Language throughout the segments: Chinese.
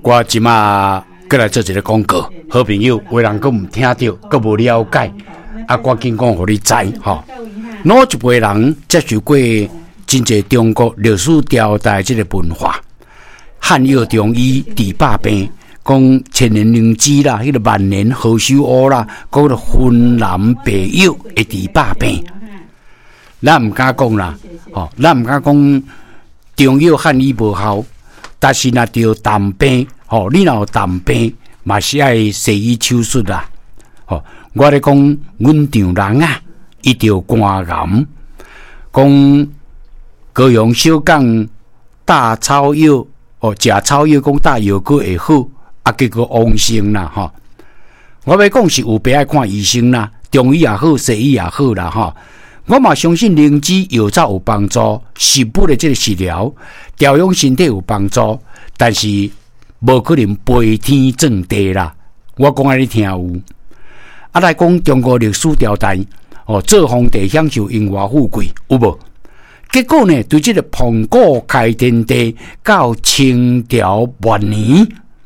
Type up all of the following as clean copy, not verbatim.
我即马过来做一个广告，好朋友有人佫毋听到，佫无了解，赶紧讲互你知吼。哪一辈人接受过真侪中国历史朝代即个文化？汉药中医治百病，讲千年灵芝啦，迄个万年何首乌啦，讲个云南白药会治百病。咱毋敢讲啦，咱毋敢讲中药汉医无效，但是若着淡病，你若有淡病，嘛是爱西医手术啦。我咧讲，阮丈人啊，伊着肝癌，讲高阳小港大草药，食草药讲大药果会好，结果亡性啦，我要讲是有必爱看医生啦，中医也好，西医也好啦，我嘛相信灵芝药草有帮助，食物的这个食疗调养身体有帮助，但是无可能飞天正地啦。我讲给你听有。来讲中国历史朝代，做皇帝享受荣华富贵，有无？结果呢，对这个磅古开天地到清朝末年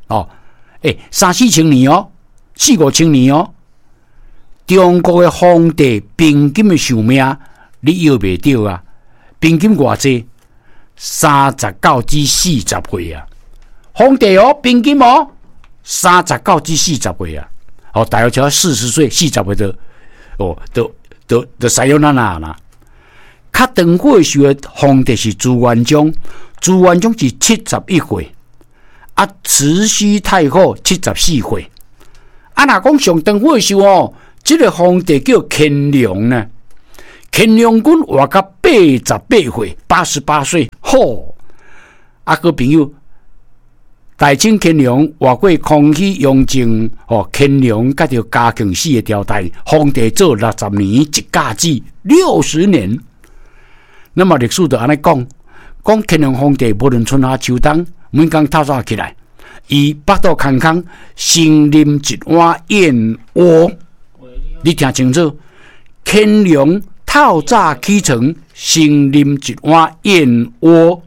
，3-4千年4-5千年中国的皇帝平均的寿命，你要袂到啊？平均偌济？39至40岁啊！皇帝平均39至40岁啊！大约只要40岁、40岁就使用啦。较长岁数的皇帝是朱元璋，朱元璋是71岁，慈禧太后74岁。若讲上长岁数这个皇帝叫乾隆呢，乾隆君活到88岁，88岁。各朋友，大清乾隆活过康熙、雍正，乾隆甲着嘉庆4个朝代，皇帝做60年，一甲子60年。那么历史就安尼讲乾隆皇帝无论春夏秋冬，每工透早起来，伊腹肚空空，先啉一碗燕窝。你听清楚，乾隆透早起床，先啉一碗燕窝。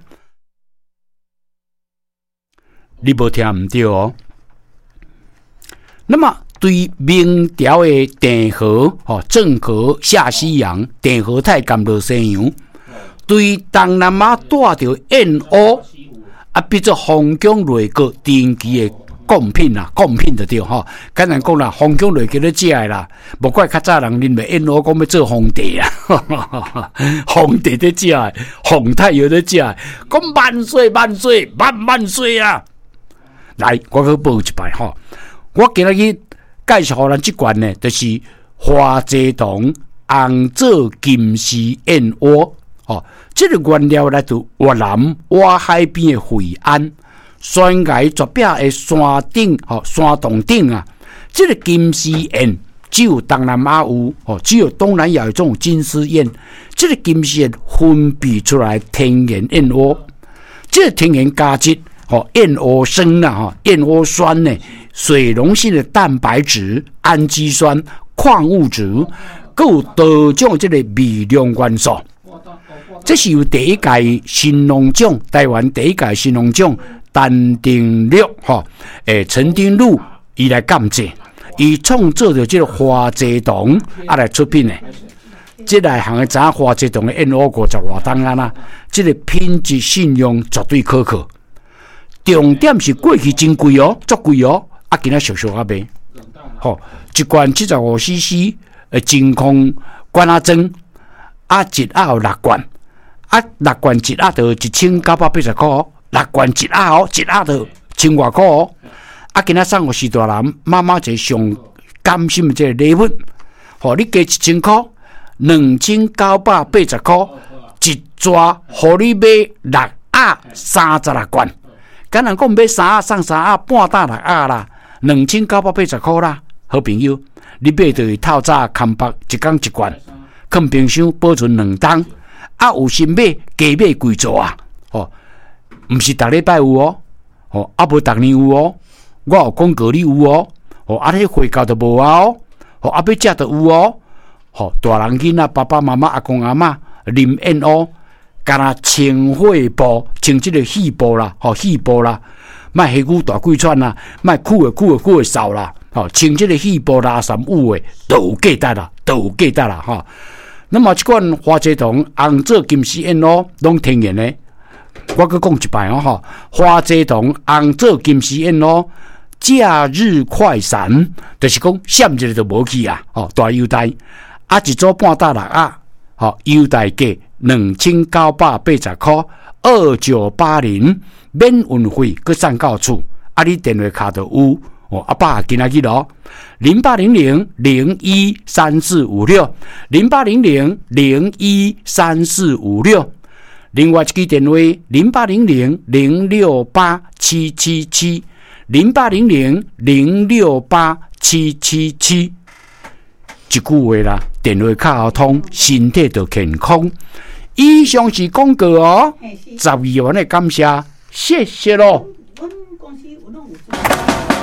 你无听唔对那么对明朝的郑和、郑和下西洋、郑和泰甘露西洋，对东南亚带着燕窝，变做封疆内阁定期的贡品啦，贡品就对简单讲啦，封疆内阁咧食的啦，无怪较早人认为燕窝讲要做皇帝啊，皇帝咧食的，皇太后咧食的，讲万岁万岁万岁啊！来，我去报一摆我今日去介绍互咱这罐呢，就是花蔗糖红枣金丝燕窝这个原料来自越南外海边的惠安悬崖绝壁的山顶山洞顶啊，这个金丝燕只有东南亚有只有东南亚有这种金丝燕，这个金丝燕分泌出来天然燕窝，这个天然价值燕窝酸啦，燕窝酸呢，水溶性的蛋白质、氨基酸、矿物质，还有多种这个微量元素。这是由第一届新农奖，台湾第一届新农奖陈定禄陈定禄伊来监制，伊创造着这个花蔗糖来出品的。这类行的咱花蔗糖的燕窝50多档啦，这个品质信用绝对可靠。重点是过去真贵足贵今仔俗俗卖，一罐75cc 真空罐装，一盒有6罐，6罐一盒就1980块，6罐一盒一盒就1000多块今仔送互徐大人妈妈一个上甘心的这个礼物，你加1000块，2980块，一抓互你买6盒36罐。敢人讲买3盒送3盒，半打6盒啦，2980块啦。好朋友，你买就是透早空白一天一罐，放冰箱保存2冬。有心买加买贵做啊！唔是逐礼拜有无逐年有我有讲过你有迄回教就无要食就有大人囡仔爸爸妈妈阿公阿嬷啉燕窝。敢若穿火布，穿这个戏布啦，戏布啦， 卖黑骨大贵串啦，卖苦的少啦，吼，清这个细胞拉三五的都有价值啦，哈。那么这款花蔗糖红做金丝燕咯，拢天然的。我搁讲一摆哦，哈，花蔗糖红做金丝燕咯，假日快闪，就是讲闪一个就无去啊，吼，大优待，啊一组半大6啊，吼，优待价2980块，2980免运费，搁送到厝，啊你电话卡就有。阿爸今仔日咯，0800-013456，0800-013456，另外一支电话0800-068-777，0800-068-777，一句话啦，电话卡好通，身体就健康。以上是广告哦，12元的感谢，谢谢咯。